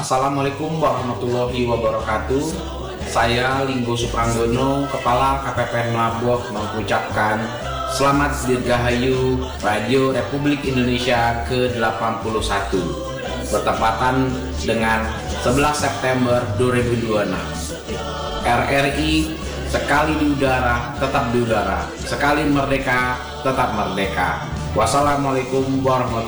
Assalamualaikum warahmatullahi wabarakatuh. Saya Linggo Supranggono, Kepala KPPN Melabok, mengucapkan Selamat Dirgahayu Radio Republik Indonesia ke-81 bertepatan dengan 11 September 2026. RRI sekali di udara, tetap di udara. Sekali merdeka, tetap merdeka. Wassalamualaikum warahmatullahi wabarakatuh.